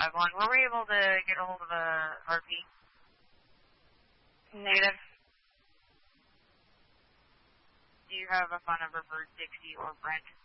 551. Were we able to get a hold of a RP? Negative. Do you have a phone number for Dixie or Brent?